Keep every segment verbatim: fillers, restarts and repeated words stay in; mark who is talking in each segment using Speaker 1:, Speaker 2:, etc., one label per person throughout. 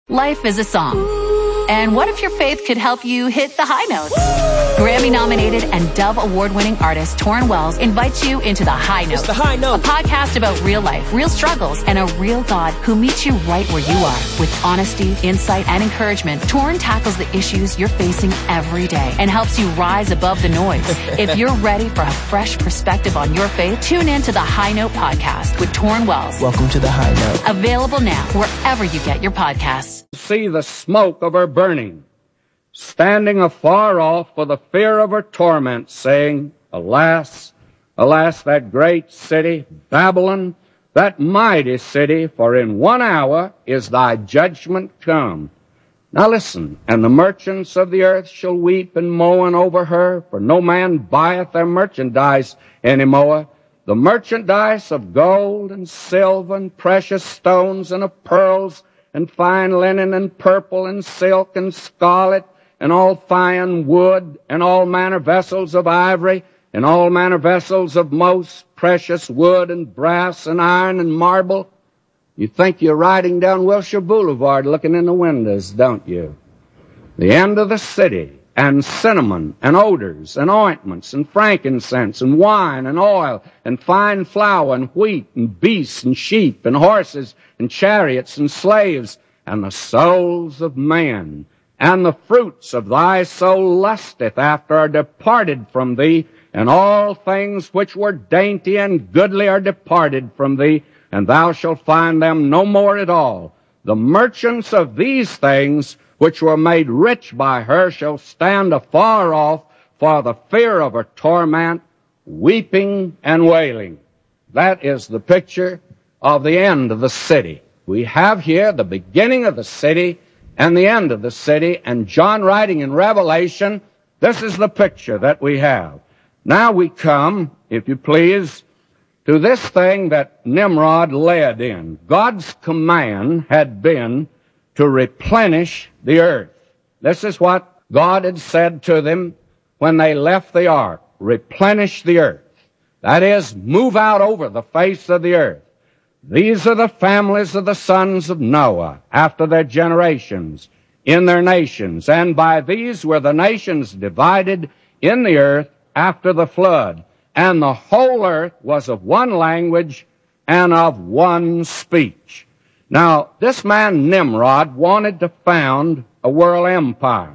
Speaker 1: Life is a song. And what if your faith could help you hit the high notes? Grammy-nominated and Dove Award-winning artist Torrin Wells invites you into The High Note.
Speaker 2: It's The High Note.
Speaker 1: A podcast about real life, real struggles, and a real God who meets you right where you are. With honesty, insight, and encouragement, Torrin tackles the issues you're facing every day and helps you rise above the noise. If you're ready for a fresh perspective on your faith, tune in to The High Note podcast with Torrin Wells.
Speaker 2: Welcome to The High Note.
Speaker 1: Available now wherever you get your podcasts.
Speaker 3: See the smoke of her burning, standing afar off for the fear of her torment, saying, Alas, alas, that great city, Babylon, that mighty city, for in one hour is thy judgment come. Now listen, and the merchants of the earth shall weep and moan over her, for no man buyeth their merchandise any more. The merchandise of gold and silver and precious stones and of pearls and fine linen and purple and silk and scarlet and all fine wood and all manner vessels of ivory and all manner vessels of most precious wood and brass and iron and marble. You think you're riding down Wilshire Boulevard looking in the windows, don't you? The end of the city, and cinnamon and odors and ointments and frankincense and wine and oil and fine flour and wheat and beasts and sheep and horses and chariots and slaves and the souls of men. And the fruits of thy soul lusteth after are departed from thee, and all things which were dainty and goodly are departed from thee, and thou shalt find them no more at all. The merchants of these things which were made rich by her shall stand afar off for the fear of her torment, weeping and wailing. That is the picture of the end of the city. We have here the beginning of the city and the end of the city, and John writing in Revelation, this is the picture that we have. Now we come, if you please, to this thing that Nimrod led in. God's command had been to replenish the earth. This is what God had said to them when they left the ark. Replenish the earth. That is, move out over the face of the earth. These are the families of the sons of Noah after their generations in their nations. And by these were the nations divided in the earth after the flood. And the whole earth was of one language and of one speech. Now, this man Nimrod wanted to found a world empire,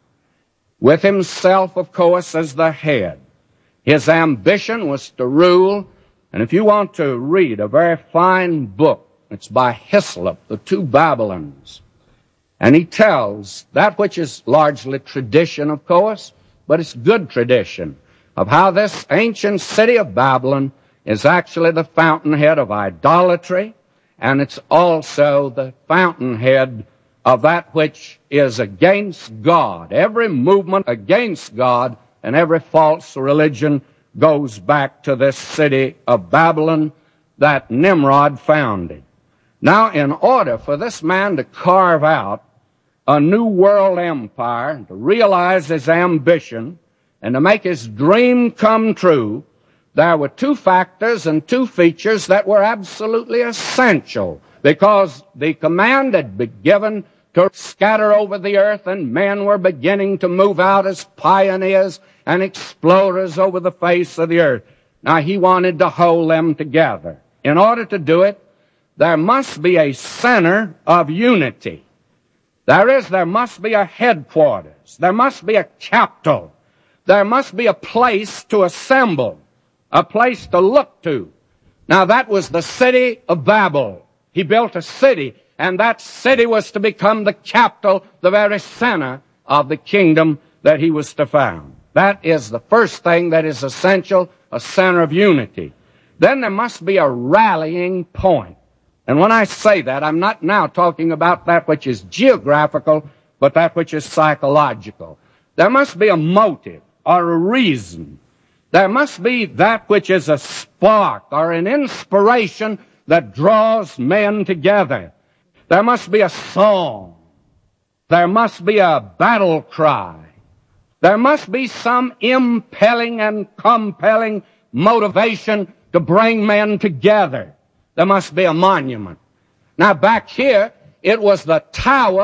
Speaker 3: with himself, of course, as the head. His ambition was to rule, and if you want to read a very fine book, it's by Hislop, The Two Babylons, and he tells that which is largely tradition, of course, but it's good tradition, of how this ancient city of Babylon is actually the fountainhead of idolatry, and it's also the fountainhead of that which is against God. Every movement against God and every false religion goes back to this city of Babylon that Nimrod founded. Now, in order for this man to carve out a new world empire, to realize his ambition, and to make his dream come true, there were two factors and two features that were absolutely essential, because the command had been given to scatter over the earth, and men were beginning to move out as pioneers and explorers over the face of the earth. Now, he wanted to hold them together. In order to do it, there must be a center of unity. There is, there must be a headquarters. There must be a capital. There must be a place to assemble, a place to look to. Now, that was the city of Babel. He built a city, and that city was to become the capital, the very center of the kingdom that he was to found. That is the first thing that is essential, a center of unity. Then there must be a rallying point. And when I say that, I'm not now talking about that which is geographical, but that which is psychological. There must be a motive or a reason. There must be that which is a spark or an inspiration that draws men together. There must be a song. There must be a battle cry. There must be some impelling and compelling motivation to bring men together. There must be a monument. Now, back here, it was the tower